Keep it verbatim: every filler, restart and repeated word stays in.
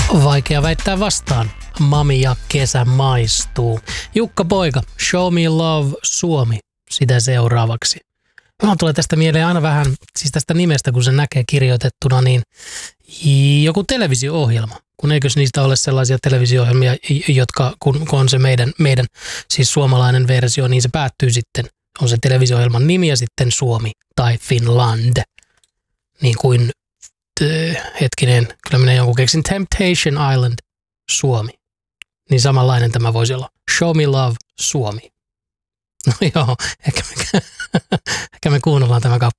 Vaikea väittää vastaan. Mami ja kesä maistuu. Jukka Poika, Show Me Love Suomi, sitä seuraavaksi. Mä tulee tästä mieleen aina vähän, siis tästä nimestä, kun se näkee kirjoitettuna, niin joku televisio-ohjelma. Kun eikös niistä ole sellaisia televisio-ohjelmia, jotka kun, kun on se meidän, meidän siis suomalainen versio, niin se päättyy sitten, on se televisio-ohjelman nimi ja sitten Suomi tai Finland. Niin kuin, t- hetkinen, kyllä minä jonkun keksin, Temptation Island Suomi. Niin samanlainen tämä voisi olla. Show Me Love Suomi. No joo, ehkä me, ehkä me kuunnellaan tämä kappale.